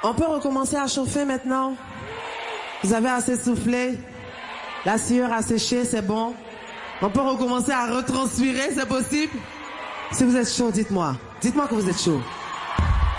On peut recommencer à chauffer maintenant? Vous avez assez soufflé? La sueur a séché, c'est bon? On peut recommencer à retranspirer, c'est possible? Si vous êtes chaud, dites-moi. Dites-moi que vous êtes chaud.